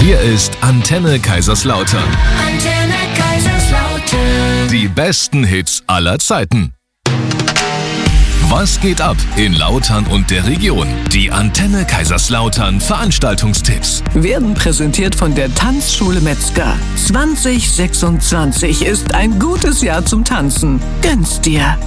Hier ist Antenne Kaiserslautern. Antenne Kaiserslautern. Die besten Hits aller Zeiten. Was geht ab in Lautern und der Region? Die Antenne Kaiserslautern Veranstaltungstipps. Werden präsentiert von der Tanzschule Metzger. 2026 ist ein gutes Jahr zum Tanzen. Gönn's dir.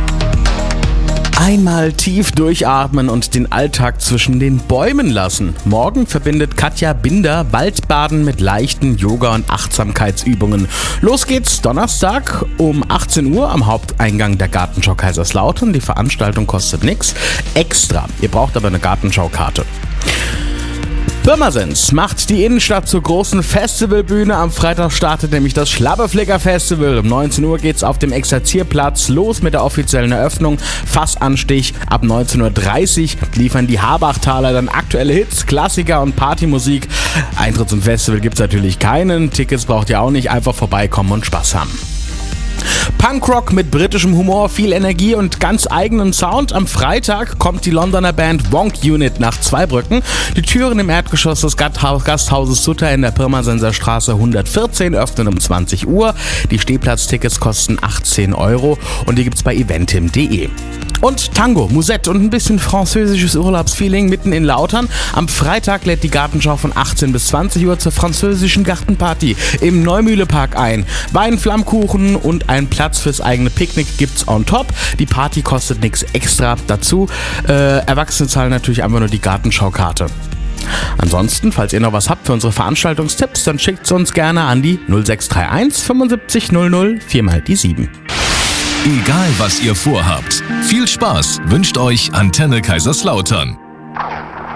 Einmal tief durchatmen und den Alltag zwischen den Bäumen lassen. Morgen verbindet Katja Binder Waldbaden mit leichten Yoga- und Achtsamkeitsübungen. Los geht's Donnerstag um 18 Uhr am Haupteingang der Gartenschau Kaiserslautern. Die Veranstaltung kostet nichts extra. Ihr braucht aber eine Gartenschaukarte. Pirmasens macht die Innenstadt zur großen Festivalbühne. Am Freitag startet nämlich das Schlabberflicker Festival. Um 19 Uhr geht's auf dem Exerzierplatz los mit der offiziellen Eröffnung. Fassanstich ab 19.30 Uhr liefern die Habachtaler dann aktuelle Hits, Klassiker und Partymusik. Eintritt zum Festival gibt's natürlich keinen. Tickets braucht ihr auch nicht. Einfach vorbeikommen und Spaß haben. Punkrock mit britischem Humor, viel Energie und ganz eigenem Sound. Am Freitag kommt die Londoner Band Wonk Unit nach Zweibrücken. Die Türen im Erdgeschoss des Gasthauses Sutter in der Pirmasenser Straße 114 öffnen um 20 Uhr. Die Stehplatztickets kosten 18 € und die gibt's bei eventim.de. Und Tango, Musette und ein bisschen französisches Urlaubsfeeling mitten in Lautern. Am Freitag lädt die Gartenschau von 18 bis 20 Uhr zur französischen Gartenparty im Neumühlepark ein. Wein, Flammkuchen und ein Platz fürs eigene Picknick gibt's on top. Die Party kostet nichts extra dazu. Erwachsene zahlen natürlich einfach nur die Gartenschaukarte. Ansonsten, falls ihr noch was habt für unsere Veranstaltungstipps, dann schickt es uns gerne an die 0631 75 00 4x7. Egal was ihr vorhabt, viel Spaß wünscht euch Antenne Kaiserslautern.